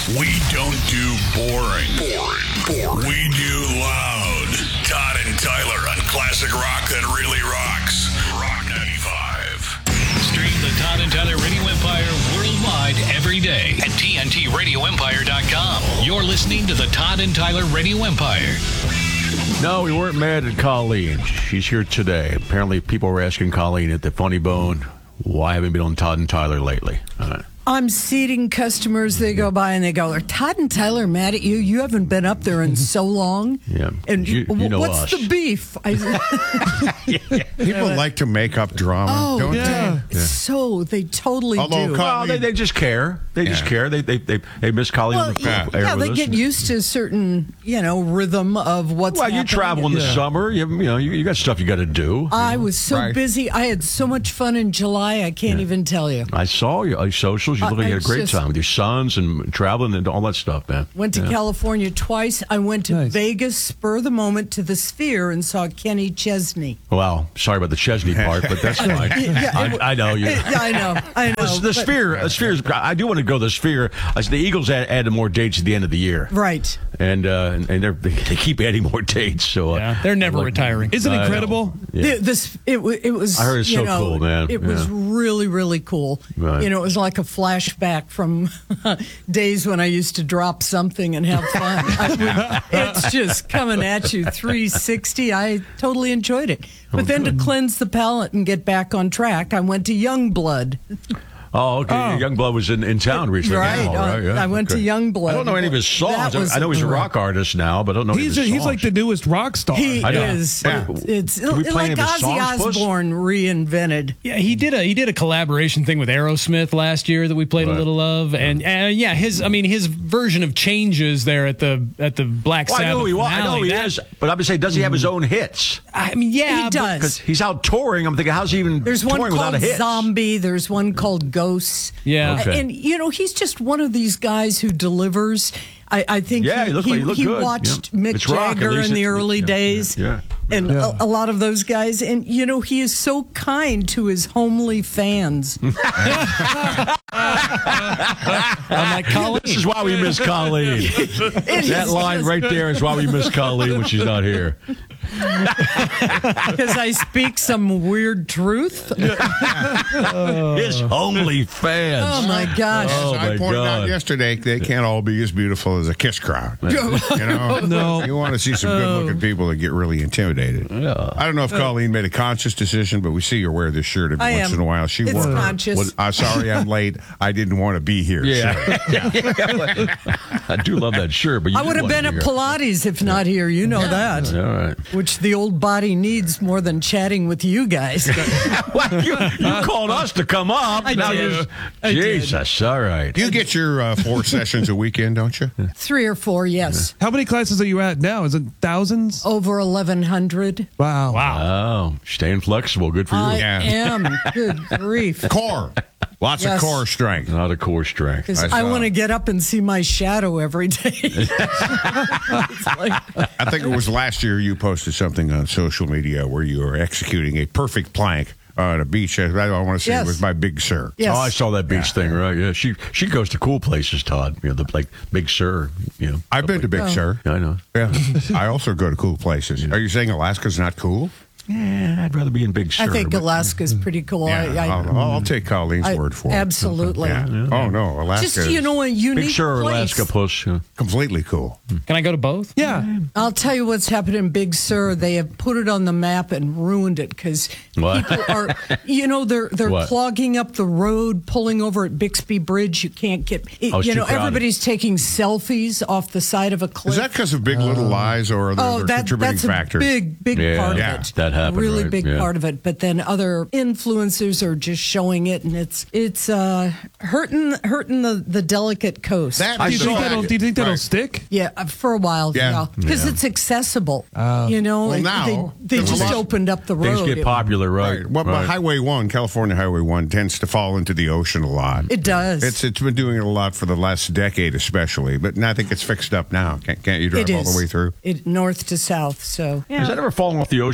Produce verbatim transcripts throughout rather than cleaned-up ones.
We don't do boring. Boring. Boring. We do loud. Todd and Tyler on classic rock that really rocks. Rock ninety-five. Stream the Todd and Tyler Radio Empire worldwide every day at T N T radio empire dot com. You're listening to the Todd and Tyler Radio Empire. No, we weren't mad at Colleen. She's here today. Apparently, people were asking Colleen at the Funny Bone, why haven't you been on Todd and Tyler lately? All right. I'm seating customers. They go by and they go, "Are Todd and Tyler mad at you? You haven't been up there in so long." Yeah. And you, you know what's us. the beef? I, People like to make up drama, oh, don't yeah. they? So they totally Although do. Colleen- Well, they, they just care. They just Yeah. care. They they they, they miss Colleen Well, on the yeah, air yeah, with they us. get used to a certain, you know, rhythm of what's Well, happening. you travel in the Yeah. summer. You, you know, you, you got stuff you got to do. I was so Right. busy. I had so much fun in July. I can't even tell you. I saw you on socials. You look like you had a I great just- time with your sons and traveling and all that stuff, man. Went to Yeah. California twice. I went to Nice. Vegas, spur of the moment, to the Sphere and saw Kenny Chesney. Well, sorry about the Chesney part, but that's fine. Yeah, I, it- I know you. Yeah, I know. I know. The, the but- Sphere, the Sphere. Is, I do want to go to the Sphere. Uh, The Eagles add, added more dates at the end of the year, Right. and uh, and they're, they keep adding more dates. So uh, Yeah, they're never like- retiring. Isn't it I know. incredible? Yeah. The, this it, wa- it was. I heard it's you so know, cool, man. It was Yeah. really really cool. Right. You know, it was like a flashback from days when I used to drop something and have fun. I mean, it's just coming at you three sixty. I totally enjoyed it. But then to cleanse the palate and get back on track, I went to Youngblood. Oh, okay. Oh. Youngblood was in, in town recently. Right. Oh, right, uh, yeah. I went to Okay. Youngblood. I don't know any of his songs. That was I know he's a great. rock artist now, but I don't know any He's of his he's like songs. the newest rock star. He I know. is. Yeah. It's Can we play like any of his Ozzy songs, Puss? Osbourne reinvented. Yeah, he did a he did a collaboration thing with Aerosmith last year that we played Right. a little of, and uh, yeah, his I mean his version of Changes there at the at the Black Well, I Sabbath know he, was. I know finale, he that- is, but I'm just saying, does he have his own hits? I mean, yeah, He but- does. Because he's out touring. I'm thinking, how's he even There's one touring without called a hit? Zombie. There's one called Ghosts. Yeah. Okay. And, you know, he's just one of these guys who delivers. I, I think Yeah, he, he looked like- he looked good. watched Yeah. Mick It's rock, at Jagger least in the it- early yeah, days. yeah, yeah. And Yeah. A, a lot of those guys. And, you know, he is so kind to his homely fans. I'm like Colleen. This is why we miss Colleen. That line right there is why we miss Colleen when she's not here. Because I speak some weird truth. His homely fans. Oh, my gosh. Oh, As I my pointed God. out yesterday, they can't all be as beautiful as a Kiss crowd. You know, No. You want to see some good-looking people that get really intimidated. Yeah. I don't know if Colleen made a conscious decision, but we see her wear this shirt every I once am. in a while. She It's wore. conscious. Was, I'm sorry, I'm late. I didn't want to be here. Yeah. shirt. I do love that shirt, but you I would have been at Pilates if not here. You know that. All right. Which the old body needs more than chatting with you guys. Well, you, you called us to come up. I Now did. you're- I did. Jesus, all right. You get your uh, four sessions a weekend, don't you? Three or four, yes. How many classes are you at now? Is it thousands? Over eleven hundred. Wow. Oh, staying flexible. Good for you. I Yeah. am. Good grief. Core. Lots Yes. of core strength. Not a core strength. Because I I, saw. want to get up and see my shadow every day. It's like, I think it was last year you posted something on social media where you were executing a perfect plank on a beach. I, I want to say Yes. it was by Big Sur. yes. Oh, I saw that beach thing, right? Yeah, she she goes to cool places, Todd. You know, the, like Big Sur. You know, I've been to Big Sur. Yeah, I know. Yeah. I also go to cool places. Are you saying Alaska's not cool? Yeah, I'd rather be in Big Sur. I think but- Alaska's pretty cool. Yeah, I, I, I'll, I'll take Colleen's I- word for it. absolutely. Yeah. Oh, no. Alaska just, you know, a unique Big Sur, place. Alaska, push. Yeah. completely cool. Can I go to both? Yeah. I'll tell you what's happened in Big Sur. They have put it on the map and ruined it because What? people are, you know, they're they're What? clogging up the road, pulling over at Bixby Bridge. You can't get, it, Oh, it's you too know, crowded. everybody's taking selfies off the side of a cliff. Is that because of Big Little Lies or are there Oh, other that, contributing that's a factors? big, big Yeah, part yeah, of it. that happened, A really right? big Yeah. part of it. But then other influencers are just showing it, and it's it's uh, hurting hurting the, the delicate coast. That Do you is think the that'll, fact. do you think that'll Right. stick? Yeah, uh, for a while, Yeah. yeah, because Yeah. it's accessible. you know, Well, like, now, they, they there's a just lot- opened up the road. Things get It- popular, right? Right. Well, but Right. Highway one, California Highway one, tends to fall into the ocean a lot. It does. It's it's been doing it a lot for the last decade, especially. But I think it's fixed up now. Can't, can't you drive It all is. the way through? It north to south. So yeah. Has that ever fallen off the ocean with somebody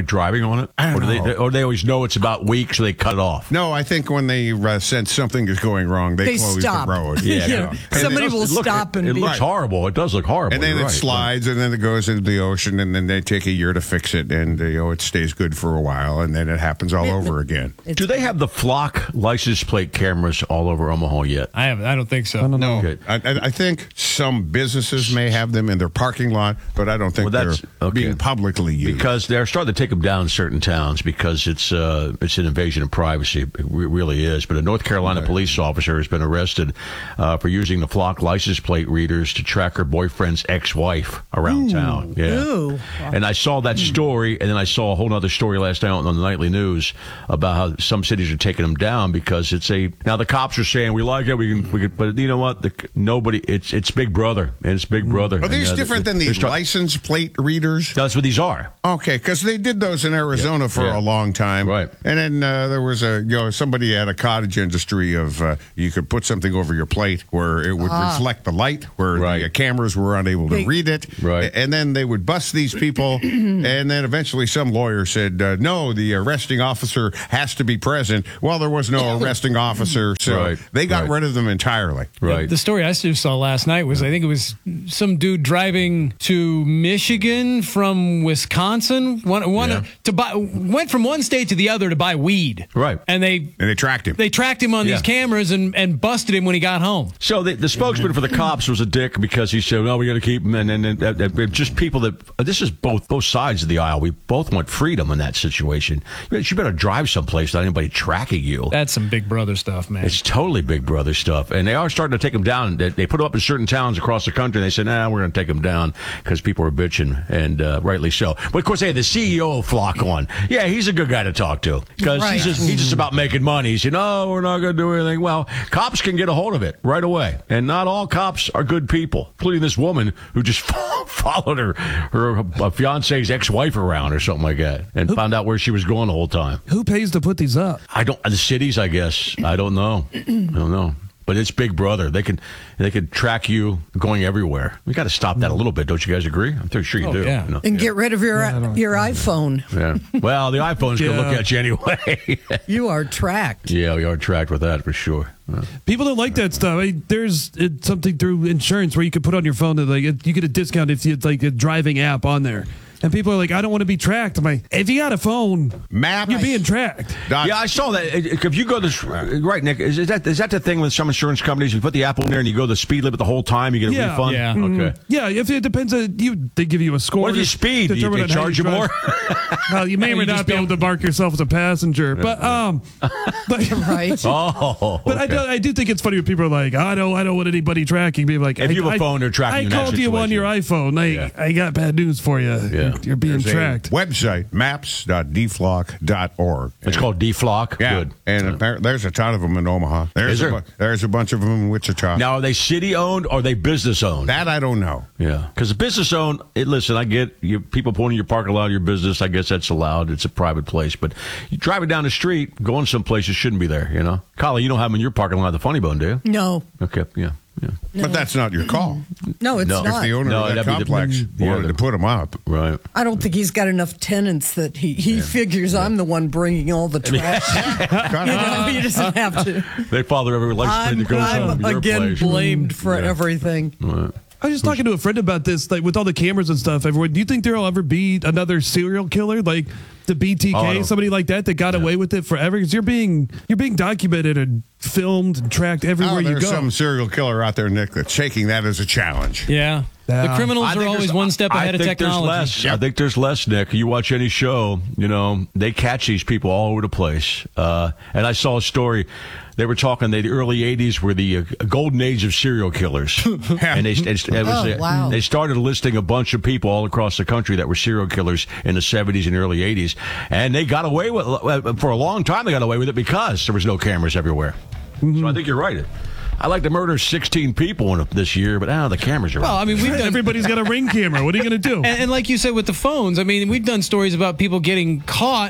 paranoid driving on it? I don't or do know. They, or they always know it's about weak, so they cut it off? No, I think when they uh, sense something is going wrong, they, They close stop. the road. Yeah, You yeah. know, And somebody it does- will it look- stop it, and it be- looks horrible. It does look horrible. And then You're it right. slides, and then it goes into the ocean, and then they take a year to fix it, and you know it stays good for a while, and then it happens all over again. Do they have the flock license plate cameras all over Omaha yet? I haven't. I don't think so. No, Okay. I, I I think some businesses may have them in their parking lot, but I don't think Well, they're that's- okay. being publicly used. Because they're starting to take them down in certain towns because it's uh, it's an invasion of privacy. It re- really is. But a North Carolina police officer has been arrested uh, for using the flock license plate readers to track her boyfriend's ex-wife around town. Yeah. Ooh. And I saw that story, and then I saw a whole other story last night on the nightly news about how some cities are taking them down because it's a. Now the cops are saying we like it, we can, we can, but you know what? The, nobody. It's it's Big Brother, and it's Big Brother. Are these And, uh, different than they're these start- license plate readers? That's what these are. Okay, because they did those in Arizona for Yeah. a long time, Right. And then uh, there was a you know somebody had a cottage industry of uh, you could put something over your plate where it would reflect the light, where Right. the uh, cameras were unable to They- read it, Right. And then they would bust these people, and then eventually some lawyer said, uh, "No, the arresting officer has to be present." Well, there was no arresting officer, so Right. they got Right. rid of them entirely. Right. The story I just saw last night was I think it was some dude driving to Michigan from Wisconsin. One, one Yeah. to buy went from one state to the other to buy weed. Right. And they And they tracked him. they tracked him on Yeah. these cameras and, and busted him when he got home. So the, the spokesman for the cops was a dick because he said, "No, we got to keep them." And and, and, and, and just people that this is both both sides of the aisle. We both want freedom in that situation. You better drive someplace without anybody tracking you. That's some Big Brother stuff, man. It's totally Big Brother stuff, and they are starting to take them down. They, they put them up in certain towns across the country. And they said, "Nah, we're going to take them down because people are bitching, and uh, rightly so." But of course, they had the C E O of Flock on. Yeah, he's a good guy to talk to because Right. he's just he's just about making money. He said, "No, we're not going to do anything." Well, cops can get a hold of it right away, and not all cops are good people, including this woman who just followed her her uh, fiance's ex-wife around or something like that, and found out where she was going the whole time. Who pays to put these up? I don't. The cities, I guess. I don't know. I don't know. But it's Big Brother. They can they can track you going everywhere. We got to stop that a little bit. Don't you guys agree? I'm pretty sure you Oh, do. yeah. You know? And get rid of your your iPhone. Yeah. Well, the iPhone's going to Yeah. look at you anyway. You are tracked. Yeah, we are tracked with that for sure. Uh, People don't like that stuff. I mean, there's it's something through insurance where you could put on your phone that like it, you get a discount if you like a driving app on there. And people are like, I don't want to be tracked. I'm like, if you got a phone, Maps. you're being tracked. Dot- Yeah, I saw that. If you go this right, Nick, is, is that is that the thing with some insurance companies? You put the app on there and you go the speed limit the whole time, you get a Yeah. refund. Yeah. Okay. Yeah, if it depends on you, they give you a score. What if you to speed? Do you, determine they how charge you drive. more? Well, you may or may You just not be able don't- to mark yourself as a passenger, but um, but Right. Oh, But I, okay. do, I do think it's funny when people are like, I don't, I don't want anybody tracking me. Like, If I, you have a I- phone, they're tracking I you in that called you on situation. your iPhone. Like, Yeah. I got bad news for you. Yeah. You're, you're being There's a tracked. website, maps dot d flock dot org. It's called D-Flock. Yeah, Good. and apparently there's a ton of them in Omaha. There's Is there? A, bu- there's a bunch of them in Wichita. Now, are they city owned or are they business owned? that I don't know. Yeah, because business owned. It, listen, I get you. People pulling your parking lot of your business. I guess that's allowed. It's a private place, but you driving down the street, going some places shouldn't be there. You know, Collie, you don't have them in your parking lot at the Funny Bone, do you? No, Okay, yeah, yeah, But that's not your call. no, it's No. If not. the owner No, of that that'd be the- complex yeah, wanted the- to put them up. right. I don't think he's got enough tenants that he, he figures I'm the one bringing all the trash. Cut You it know, off. he doesn't have to. They father every license plate I'm, that goes I'm on your again place. blamed for Yeah. everything. Right. I was just talking to a friend about this, like with all the cameras and stuff. Everyone, do you think there'll ever be another serial killer like the B T K, Oh, I don't- somebody like that that got away with it forever? Because you're being you're being documented and filmed and tracked everywhere Oh, you there's go. some serial killer out there, Nick, that's taking that as a challenge. Yeah. Yeah. The criminals I are think always there's- one step I ahead of think technology. There's less. I think there's less, Nick. You watch any show, you know, they catch these people all over the place. Uh, and I saw a story. They were talking. They, the early eighties were the uh, golden age of serial killers, and they it, it was, Oh, uh, wow. they started listing a bunch of people all across the country that were serial killers in the seventies and early eighties, and they got away with uh, for a long time. They got away with it because there was no cameras everywhere. So I think you're right. I like to murder sixteen people in this year, but now the cameras are. Well, I mean, we've done Everybody's got a ring camera. What are you going to do? And, and like you said with the phones, I mean, we've done stories about people getting caught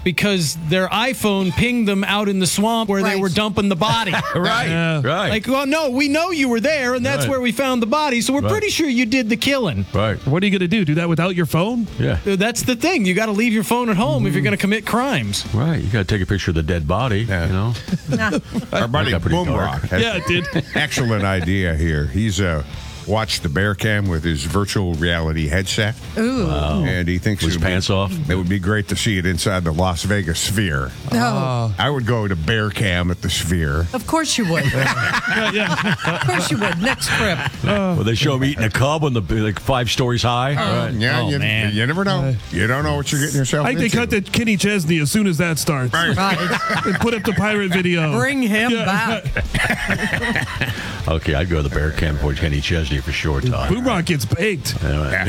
because their iPhone pinged them out in the swamp where Right. they were dumping the body. Right, Yeah. right. Like, well, no, we know you were there, and that's Right. where we found the body, so we're Right. pretty sure you did the killing. right. What are you going to do? Do that without your phone? Yeah. That's the thing. You got to leave your phone at home if you're going to commit crimes. Right. You got to take a picture of the dead body, Yeah. you know? Our buddy got pretty Boomrock dark. has Yeah, it did. excellent idea here. He's uh, watched the bear cam with his virtual reality headset. Ooh. And he thinks With it his would pants be, off? It would be great to see it inside the Las Vegas Sphere. No. I would go to bear cam at the Sphere. Of course you would. Of course you would. Next trip. Well, they show him eating a cub on the like five stories high. Right. Yeah, Oh, you, man. you never know. You don't know what you're getting yourself I think into. they cut to Kenny Chesney as soon as that starts. Right. Right. And put up the pirate video. Bring him back. Okay, I'd go to the bear camp for Kenny Chesney for sure, Todd. Boomrock gets baked. Anyway.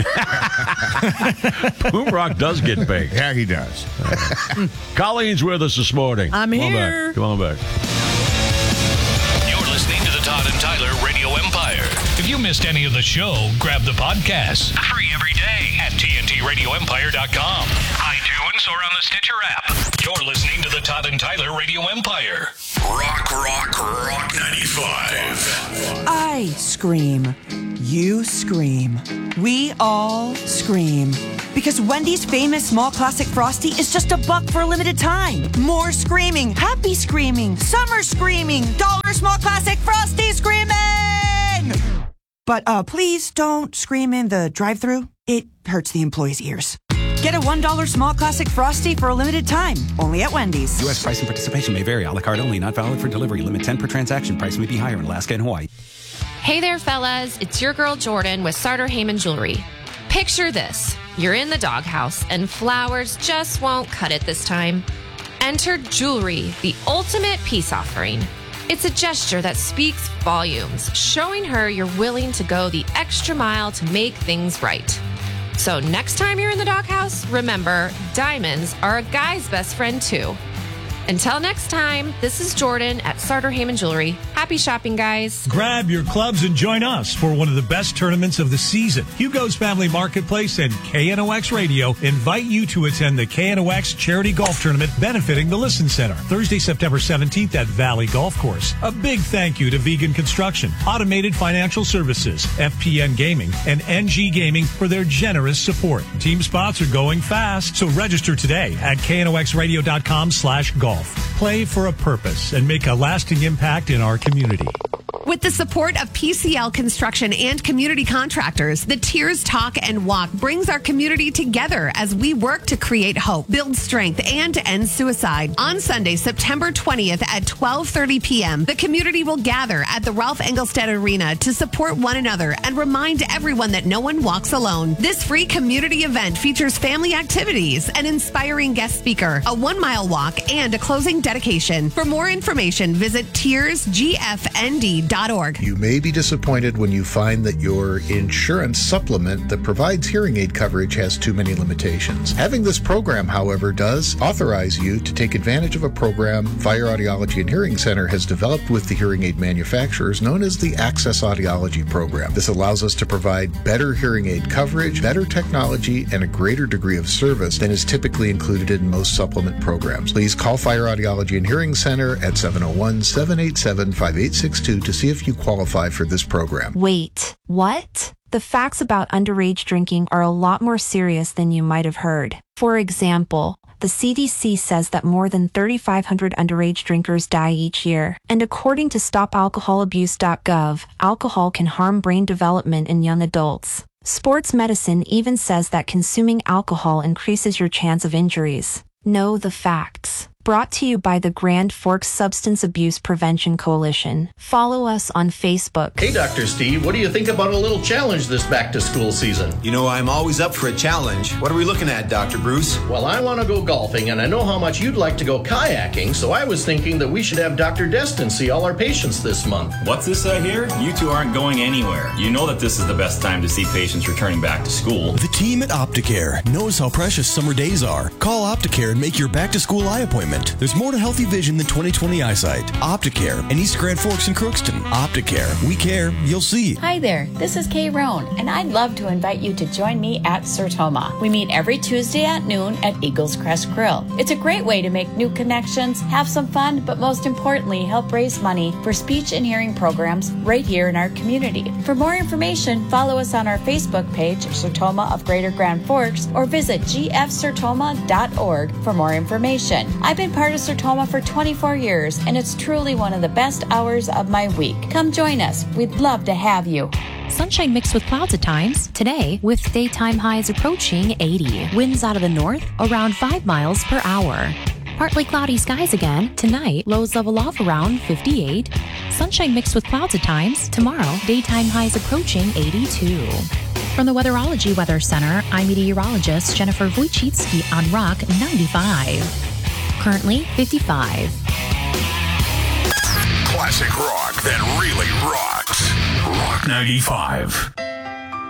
Boomrock does get baked. Yeah, he does. Colleen's with us this morning. I'm Come on here. back. Come on back. You're listening to the Todd and Tyler Radio Empire. If you missed any of the show, grab the podcast. Free every day at T N T radio empire dot com, iTunes, or on the Stitcher app. You're listening to the Todd and Tyler Radio Empire. Rock, rock, rock ninety-five. I scream. You scream. We all scream. Because Wendy's famous small classic Frosty is just a buck for a limited time. More screaming, happy screaming, summer screaming, dollar small classic Frosty screaming! But uh, please don't scream in the drive-thru. It hurts the employees' ears. Get a one dollar small classic Frosty for a limited time, only at Wendy's. U S price and participation may vary. A la carte only. Not valid for delivery. Limit ten per transaction. Price may be higher in Alaska and Hawaii. Hey there, fellas. It's your girl Jordan with Sartor Heyman Jewelry. Picture this. You're in the doghouse and flowers just won't cut it this time. Enter jewelry, the ultimate peace offering. It's a gesture that speaks volumes, showing her you're willing to go the extra mile to make things right. So next time you're in the doghouse, remember, diamonds are a guy's best friend too. Until next time, this is Jordan at Sartor Heyman Jewelry. Happy shopping, guys. Grab your clubs and join us for one of the best tournaments of the season. Hugo's Family Marketplace and K N O X Radio invite you to attend the K N O X Charity Golf Tournament benefiting the Listen Center, Thursday, September seventeenth at Valley Golf Course. A big thank you to Vegan Construction, Automated Financial Services, F P N Gaming, and N G Gaming for their generous support. Team spots are going fast, so register today at K N O X radio dot com slash golf. Play for a purpose and make a lasting impact in our community. With the support of P C L Construction and community contractors, the Tears Talk and Walk brings our community together as we work to create hope, build strength, and end suicide. On Sunday, September twentieth at twelve thirty p.m., the community will gather at the Ralph Engelstad Arena to support one another and remind everyone that no one walks alone. This free community event features family activities, an inspiring guest speaker, a one-mile walk, and a closing dedication. For more information, visit tears g f n d dot org. You may be disappointed when you find that your insurance supplement that provides hearing aid coverage has too many limitations. Having this program, however, does authorize you to take advantage of a program Fire Audiology and Hearing Center has developed with the hearing aid manufacturers known as the Access Audiology Program. This allows us to provide better hearing aid coverage, better technology, and a greater degree of service than is typically included in most supplement programs. Please call Fire Audiology and Hearing Center at seven oh one, seven eight seven, five eight six two to see if you qualify for this program. Wait, what? The facts about underage drinking are a lot more serious than you might have heard. For example, the C D C says that more than thirty-five hundred underage drinkers die each year. And according to stop alcohol abuse dot gov, alcohol can harm brain development in young adults. Sports medicine even says that consuming alcohol increases your chance of injuries. Know the facts. Brought to you by the Grand Forks Substance Abuse Prevention Coalition. Follow us on Facebook. Hey, Doctor Steve, what do you think about a little challenge this back-to-school season? You know, I'm always up for a challenge. What are we looking at, Doctor Bruce? Well, I want to go golfing, and I know how much you'd like to go kayaking, so I was thinking that we should have Doctor Destin see all our patients this month. What's this I hear? You two aren't going anywhere. You know that this is the best time to see patients returning back to school. The team at Opticare knows how precious summer days are. Call Opticare and make your back-to-school eye appointment. environment. There's more to healthy vision than twenty twenty eyesight. Opticare in East Grand Forks and Crookston. Opticare. We care. You'll see. Hi there. This is Kay Roan, and I'd love to invite you to join me at Sertoma. We meet every Tuesday at noon at Eagles Crest Grill. It's a great way to make new connections, have some fun, but most importantly, help raise money for speech and hearing programs right here in our community. For more information, follow us on our Facebook page, Sertoma of Greater Grand Forks, or visit g f sertoma dot org for more information. I've been part of Sertoma for twenty-four years, and it's truly one of the best hours of my week. Come join us. We'd love to have you. Sunshine mixed with clouds at times. Today, with daytime highs approaching eighty. Winds out of the north around five miles per hour. Partly cloudy skies again. Tonight, lows level off around fifty-eight. Sunshine mixed with clouds at times. Tomorrow, daytime highs approaching eighty-two. From the Weatherology Weather Center, I'm meteorologist Jennifer Wojcicki on Rock ninety-five. Currently fifty-five. Classic rock that really rocks. Rock ninety-five.